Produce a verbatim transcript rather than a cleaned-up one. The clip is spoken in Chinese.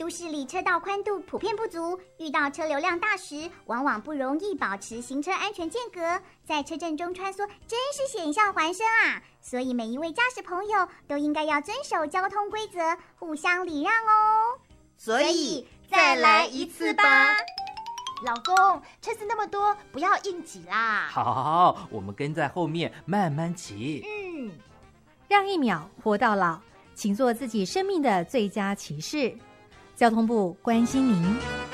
都市里车道宽度普遍不足，遇到车流量大时，往往不容易保持行车安全间隔，在车阵中穿梭真是险象环生啊！所以每一位驾驶朋友都应该要遵守交通规则，互相礼让哦。 所以再来一次吧。 老公，车子那么多，不要硬挤啦。 好，我们跟在后面慢慢骑。 嗯， 让一秒活到老，请做自己生命的最佳骑士。交通部关心您。